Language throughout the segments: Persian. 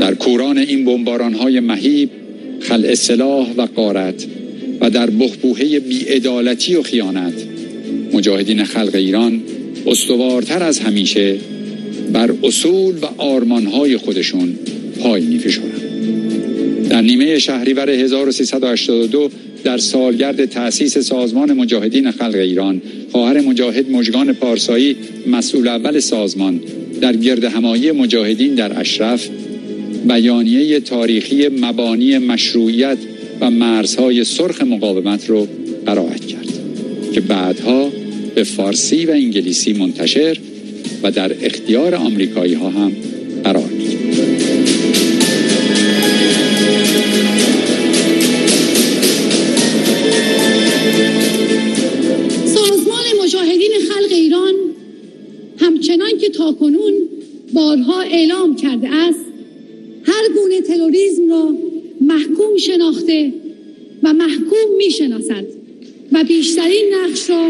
در کوران این بمباران‌های مهیب، خلع سلاح و غارت و در بحبوحه بی‌عدالتی و خیانت، مجاهدین خلق ایران استوارتر از همیشه بر اصول و آرمان‌های خودشون پای می‌فشارند. در نیمه شهریور 1382 در سالگرد تأسیس سازمان مجاهدین خلق ایران، خواهر مجاهد مژگان پارسایی، مسئول اول سازمان، در گردهمایی مجاهدین در اشرف بیانیه تاریخی مبانی مشروعیت و مرزهای سرخ مقاومت رو قرائت کرد که بعدها به فارسی و انگلیسی منتشر و در اختیار آمریکایی ها هم قرار گرفت. سازمان مجاهدین خلق ایران همچنان که تاکنون بارها اعلام کرده است، هر گونه تروریسم را محکوم شناخته و محکوم می شناسد و بیشترین نقش را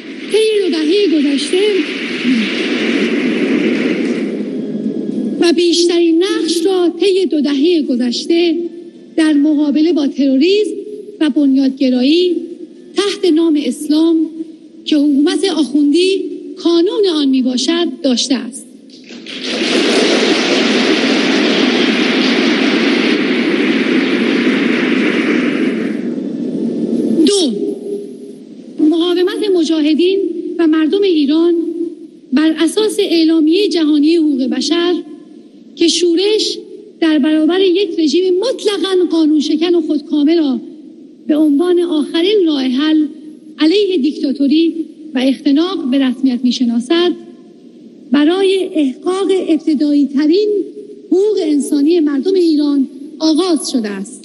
طی 2 دهه گذشته در مقابله با تروریسم و بنیادگرایی تحت نام اسلام که حکومت آخوندی کانون آن می باشد داشته است. مقاومت مجاهدین و مردم ایران بر اساس اعلامیه جهانی حقوق بشر که شورش در برابر یک رژیم مطلقاً قانون شکن و خودکامه را به عنوان آخرین راه حل علیه دیکتاتوری و اختناق به رسمیت می‌شناسد، برای احقاق ابتدایی ترین حقوق انسانی مردم ایران آغاز شده است.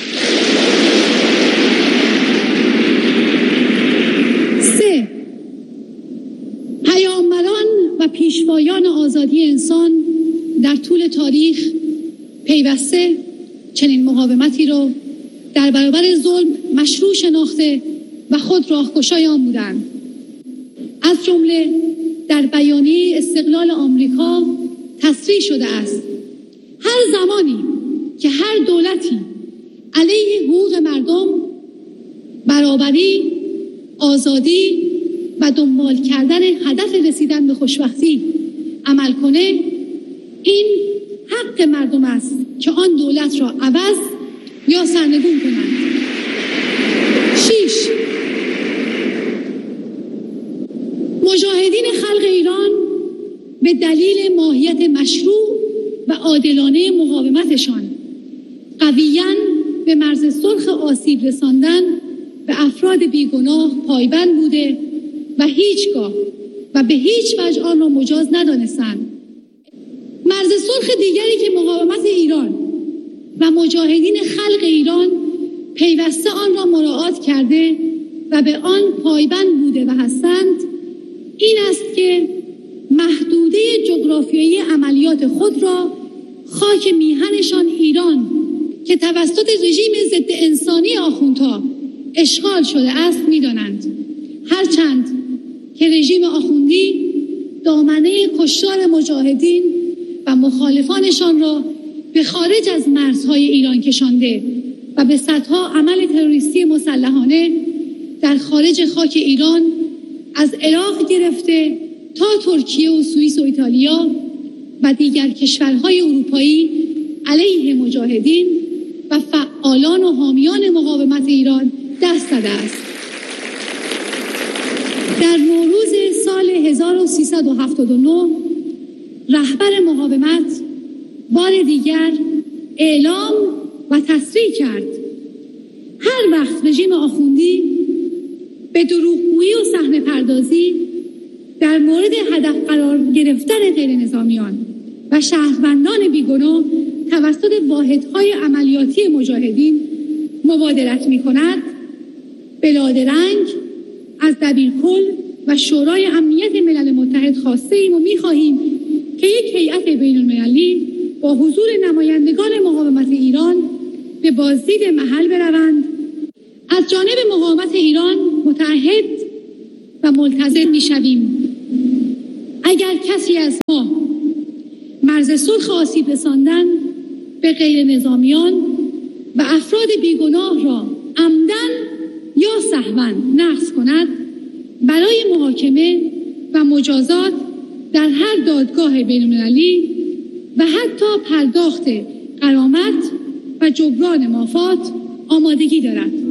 پیامبران و پیشوایان آزادی انسان در طول تاریخ پیوسته چنین مقاومتی را در برابر ظلم مشروع شناخته و خود راهگشای آن بودند. از جمله در بیانیه استقلال آمریکا تصریح شده است هر زمانی که هر دولتی علیه حقوق مردم، برابری، آزادی و دنبال کردن هدف رسیدن به خوشبختی عمل کنه، این حق مردم است که آن دولت را عوض یا سرنگون کنند. 6. مجاهدین خلق ایران به دلیل ماهیت مشروع و عادلانه مقاومتشان قویاً به مرز سرخ آسیب رساندن به افراد بیگناه پایبند بوده و هیچگاه و به هیچ وجه آن را مجاز ندانستند. مرز سرخ دیگری که مقاومت ایران و مجاهدین خلق ایران پیوسته آن را مراعات کرده و به آن پایبند بوده و هستند، این است که محدوده جغرافیایی عملیات خود را خاک میهنشان ایران که توسط رژیم ضد انسانی آخوندها اشغال شده است می‌دانند، هرچند که رژیم آخوندی دامنه کشتار مجاهدین و مخالفانشان را به خارج از مرزهای ایران کشانده و به صدها عمل تروریستی مسلحانه در خارج خاک ایران از عراق گرفته تا ترکیه و سوئیس و ایتالیا و دیگر کشورهای اروپایی علیه مجاهدین و فعالان و حامیان مقاومت ایران دست زده است. در نوروز سال 1379 رهبر مقاومت بار دیگر اعلام و تصریح کرد هر وقت رژیم آخوندی به دروغگویی و صحنه پردازی در مورد هدف قرار گرفتن غیر نظامیان و شهروندان بیگناه توسط واحدهای عملیاتی مجاهدین مبادرت می کند، بلادرنگ از دبیرکل و شورای امنیت ملل متحد خواسته ایم و می خواهیم که یک هیئت بین المللی با حضور نمایندگان مقاومت ایران به بازدید محل بروند. از جانب مقاومت ایران متعهد و ملتزم می شویم اگر کسی از ما مرز سرخ آسیب رساندن به غیر نظامیان و افراد بیگناه را عمدن یا سهواً نقض کند برای محاکمه و مجازات در هر دادگاه بین‌المللی و حتی پرداخت غرامت و جبران مافات آمادگی دارد.